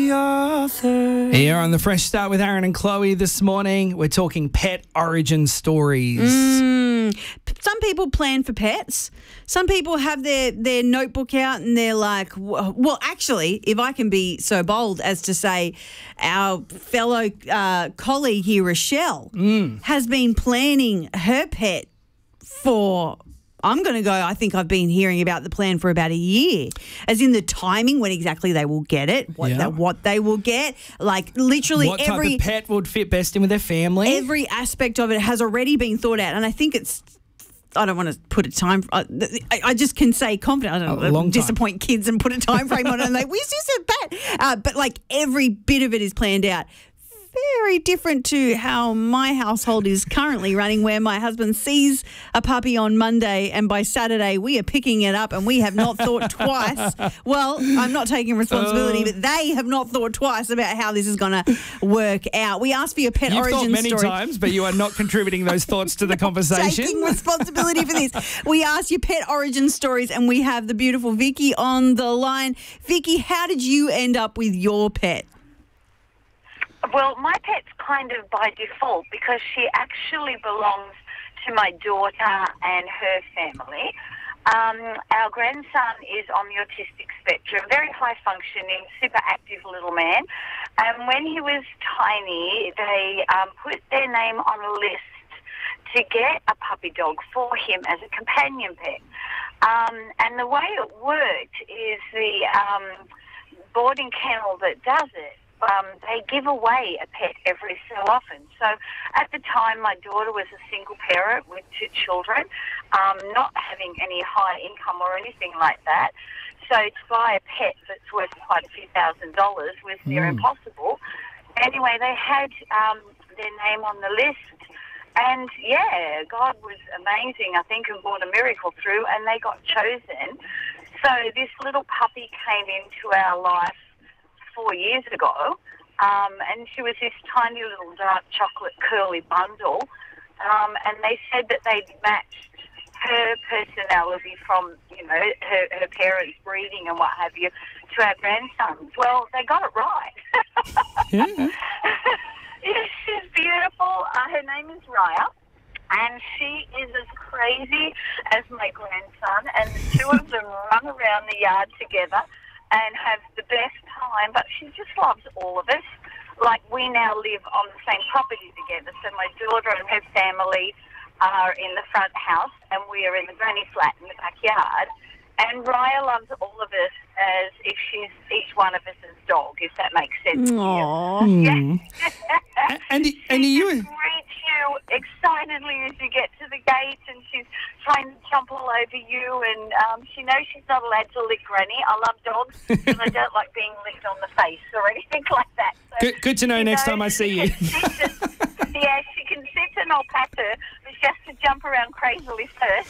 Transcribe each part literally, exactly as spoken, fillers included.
the author. Here on the Fresh Start with Aaron and Chloe this morning, we're talking pet origin stories. Mm, some people plan for pets. Some people have their, their notebook out and they're like, well, actually, if I can be so bold as to say, our fellow uh, colleague here, Rochelle, Mm. has been planning her pet for... I'm going to go, I think I've been hearing about the plan for about a year, as in the timing, when exactly they will get it, what, Yeah. they, what they will get, like literally What every type of pet would fit best in with their family? every aspect of it has already been thought out. And I think it's, I don't want to put a time, I, I just can say confident, I don't A long time. disappoint kids and put a time frame on it and they, we just a pet. Uh, but like every bit of it is planned out. Very different to how my household is currently running, where my husband sees a puppy on Monday and by Saturday we are picking it up and we have not thought twice. Well, I'm not taking responsibility, Uh. but they have not thought twice about how this is going to work out. We asked for your pet You've origin thought many story. times, but you are not contributing those thoughts to the conversation. Taking responsibility for this. We asked your pet origin stories and we have the beautiful Vicky on the line. Vicky, how did you end up with your pet? Well, my pet's kind of by default because she actually belongs to my daughter and her family. Um, our grandson is on the autistic spectrum, very high functioning, super active little man. And when he was tiny, they um, put their name on a list to get a puppy dog for him as a companion pet. Um, and the way it worked is the um, boarding kennel that does it, Um, they give away a pet every so often. So at the time, my daughter was a single parent with two children, um, not having any high income or anything like that. So to buy a pet that's worth quite a few thousand dollars was near Mm. impossible. Anyway, they had um, their name on the list. And, yeah, God was amazing, I think, and brought a miracle through, and they got chosen. So this little puppy came into our life four years ago, um, and she was this tiny little dark chocolate curly bundle, um, and they said that they'd matched her personality from, you know, her, her parents' breeding and what have you to our grandson's. Well, they got it right. Yeah. Yes, she's beautiful. Uh, her name is Raya. And she is as crazy as my grandson, and the two of them run around the yard together and have the best time, but she just loves all of us. Like, we now live on the same property together, so my daughter and her family are in the front house, and we are in the granny flat in the backyard. And Raya loves all of us as if she's each one of us as dog, if that makes sense. Aww. Mm. Yeah. And, and are She you... just greets you excitedly as you get to the gate, and she's trying to jump all over you, and um, she knows she's not allowed to lick Granny. I love dogs, and I don't like being licked on the face or anything like that. So Good, good to know she next knows time I see she you. can sit and- yeah, she can sit and I'll pat her, but she has to jump around crazily first.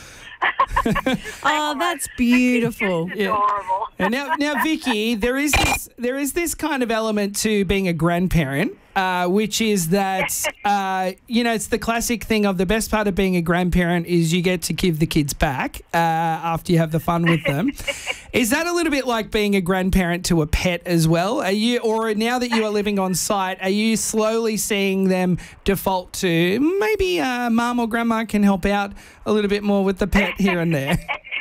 Oh, that's beautiful. It's adorable. And now, now, Vicky, there is this, there is this kind of element to being a grandparent, uh, which is that, uh, you know, it's the classic thing of the best part of being a grandparent is you get to give the kids back uh, after you have the fun with them. Is that a little bit like being a grandparent to a pet as well? Are you, or now that you are living on site, are you slowly seeing them default to maybe uh, mum or grandma can help out a little bit more with the pet here and there?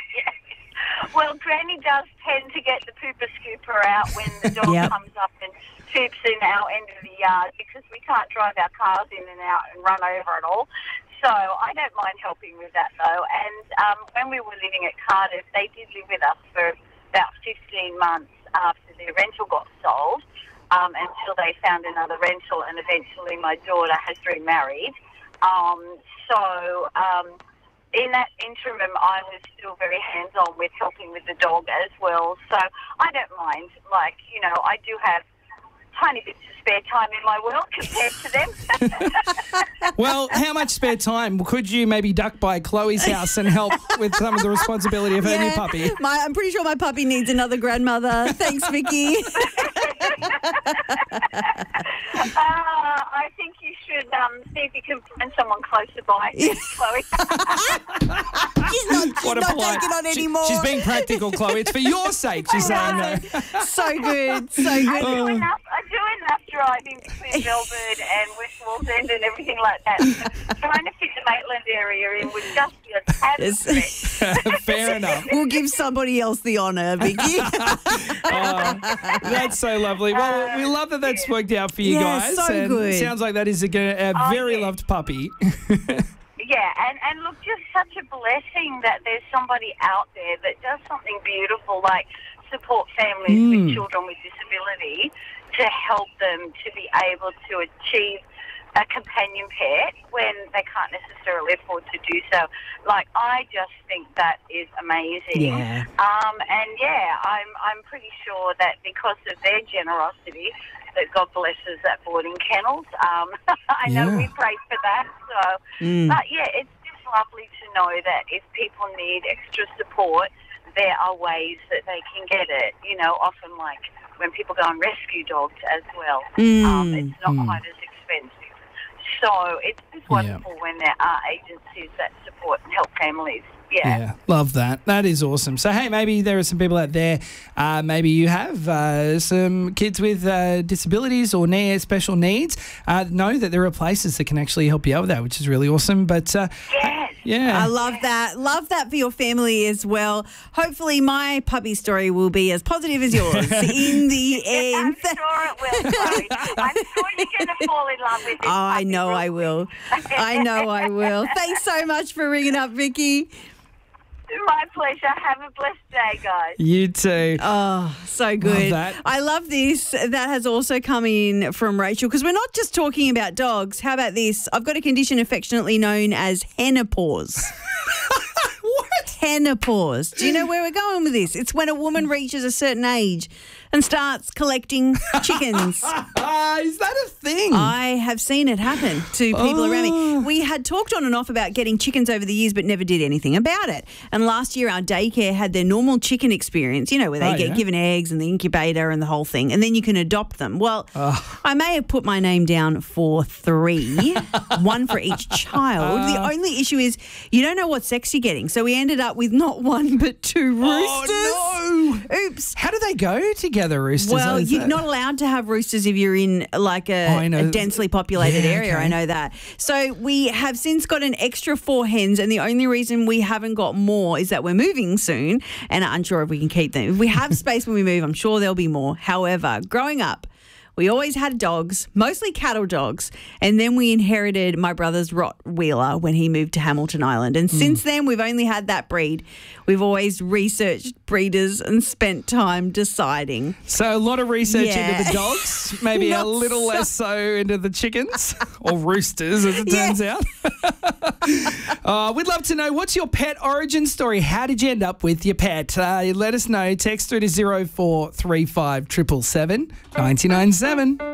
Well, Granny does tend to get the pooper scooper out when the dog Yep. comes up and poops in our end of the yard because we can't drive our cars in and out and run over it all. So I don't mind helping with that, though. And um, when we were living at Cardiff, they did live with us for about fifteen months after their rental got sold um, until they found another rental, and eventually my daughter has remarried. Um, so... Um, In that interim, I was still very hands-on with helping with the dog as well. So I don't mind. Like, you know, I do have tiny bits of spare time in my world compared to them. Well, how much spare time could you maybe duck by Chloe's house and help with some of the responsibility of her new puppy? My, I'm pretty sure my puppy needs another grandmother. Thanks, Vicky. Uh, I think you should um, see if you can find someone closer by, Chloe. She's not, she's What a not polite- taking on She- anymore. she's being practical, Chloe. It's for your sake she's saying no. So good, so good. I do enough. driving between Melbourne and West Wallsend and everything like that. Trying to fit the Maitland area in would just be a tad Yes. Fair enough. We'll give somebody else the honour, Vicky. Oh, that's so lovely. Well, we love that that's worked out for you Yeah, guys. so and good. Sounds like that is a, g- a Oh, very yeah. loved puppy. Yeah, and, and look, just such a blessing that there's somebody out there that does something beautiful like support families Mm. with children with disability to help them to be able to achieve a companion pet when they can't necessarily afford to do so. Like, I just think that is amazing. Yeah. Um, and yeah, I'm I'm pretty sure that because of their generosity, that God blesses that boarding kennels. Um, I know Yeah. we pray for that. So, Mm. but yeah, it's just lovely to know that if people need extra support, there are ways that they can get it. You know, often like when people go and rescue dogs as well, Mm. um, it's not Mm. quite as expensive. So it's just wonderful when there are agencies that support and help families. Yeah. Yeah, love that. That is awesome. So, hey, maybe there are some people out there, uh, maybe you have uh, some kids with uh, disabilities or ne- special needs. Uh, know that there are places that can actually help you out with that, which is really awesome. But, uh, Yes. yeah. I love that. Love that for your family as well. Hopefully, my puppy story will be as positive as yours in the Yes, I'm end. sure it will, Chloe. I'm sure you're going to fall in love with this. Oh, I puppy know real I quick. will. I know I will. Thanks so much for ringing up, Vicky. My pleasure. Have a blessed day, guys. You too. Oh, so good. that. I love this. That has also come in from Rachel because we're not just talking about dogs. How about this? I've got a condition affectionately known as henopause. What? Henopause. Do you know where we're going with this? It's when a woman reaches a certain age and starts collecting chickens. Uh, is that a thing? I have seen it happen to people around Oh. me. We had talked on and off about getting chickens over the years, but never did anything about it. And last year, our daycare had their normal chicken experience, you know, where they Oh, get yeah. given eggs and the incubator and the whole thing, and then you can adopt them. Well, I may have put my name down for three, one for each child. The only issue is you don't know what sex you're getting. So we ended up with not one, but two roosters. Oh, no. Oops. How do they go together, roosters? Well, Is you're that- not allowed to have roosters if you're in like a, Oh, I know. a densely populated Yeah, area. okay. I know that. So we have since got an extra four hens, and the only reason we haven't got more is that we're moving soon and are unsure if we can keep them. If we have space when we move, I'm sure there'll be more. However, growing up, we always had dogs, mostly cattle dogs, and then we inherited my brother's Rottweiler when he moved to Hamilton Island. And since then, we've only had that breed. We've always researched breeders and spent time deciding. So a lot of research Yeah. into the dogs, maybe a Not little so- less so into the chickens or roosters, as it Yeah. turns out. uh, we'd love to know, what's your pet origin story? How did you end up with your pet? Uh, let us know. Text through to zero four three five seven seven seven nine nine seven.